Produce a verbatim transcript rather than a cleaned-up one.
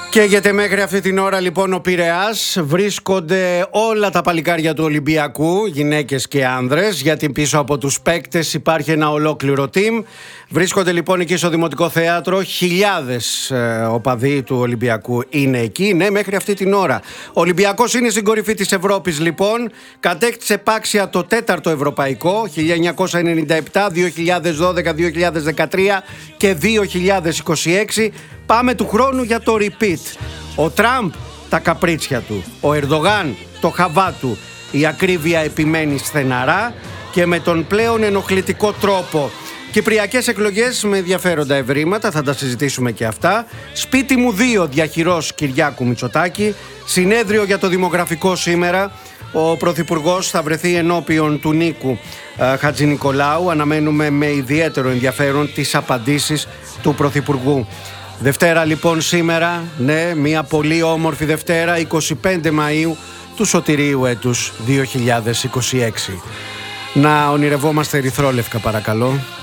Καίγεται μέχρι αυτή την ώρα λοιπόν ο Πειραιάς. Βρίσκονται όλα τα παλικάρια του Ολυμπιακού, γυναίκες και άνδρες, γιατί πίσω από τους παίκτες υπάρχει ένα ολόκληρο team. Βρίσκονται λοιπόν εκεί στο Δημοτικό Θέατρο. Χιλιάδες ε, οπαδοί του Ολυμπιακού είναι εκεί, ναι, μέχρι αυτή την ώρα. Ο Ολυμπιακός είναι στην κορυφή της Ευρώπης λοιπόν. Κατέκτησε επάξια το τέταρτο ευρωπαϊκό χίλια εννιακόσια ενενήντα επτά, δύο χιλιάδες δώδεκα, δύο χιλιάδες δεκατρία και δύο χιλιάδες είκοσι έξι. Πάμε του χρόνου για το repeat. Ο Τραμπ τα καπρίτσια του, ο Ερντογάν το χαβά του. Η ακρίβεια επιμένει στεναρά και με τον πλέον ενοχλητικό τρόπο. Κυπριακές εκλογές με ενδιαφέροντα ευρήματα, θα τα συζητήσουμε και αυτά. Σπίτι μου δύο, διαχειρός Κυριάκου Μητσοτάκη. Συνέδριο για το δημογραφικό σήμερα. Ο Πρωθυπουργός θα βρεθεί ενώπιον του Νίκου ε, Χατζηνικολάου. Αναμένουμε με ιδιαίτερο ενδιαφέρον τις απαντήσεις του Πρωθυπουργού. Δευτέρα λοιπόν σήμερα, ναι, μια πολύ όμορφη Δευτέρα, εικοστή πέμπτη Μαΐου του σωτηρίου έτους δύο χιλιάδες είκοσι έξι. Να ονειρευόμαστε ερυθρόλευκα παρακαλώ.